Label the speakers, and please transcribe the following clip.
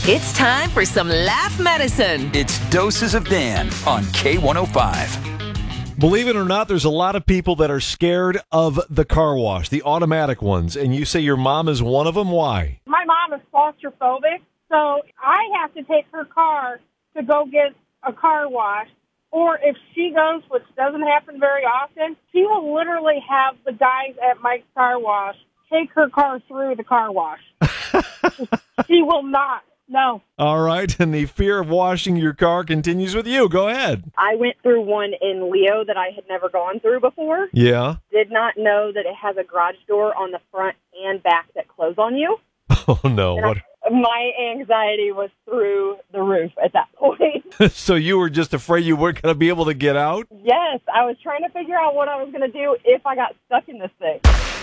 Speaker 1: It's time for some laugh medicine.
Speaker 2: It's Doses of Dan on K105.
Speaker 3: Believe it or not, there's a lot of people that are scared of the car wash, the automatic ones, and you say your mom is one of them. Why?
Speaker 4: My mom is claustrophobic, so I have to take her car to go get a car wash. Or if she goes, which doesn't happen very often, she will literally have the guys at Mike's Car Wash take her car through the car wash. She will not. No.
Speaker 3: All right, and the fear of washing your car continues with you. Go ahead.
Speaker 5: I went through one in Leo that I had never gone through before.
Speaker 3: Yeah.
Speaker 5: Did not know that it has a garage door on the front and back that close on you.
Speaker 3: Oh, no.
Speaker 5: And
Speaker 3: What?
Speaker 5: my anxiety was through the roof at that point.
Speaker 3: So you were just afraid you weren't going to be able to get out?
Speaker 5: Yes, I was trying to figure out what I was going to do if I got stuck in this thing.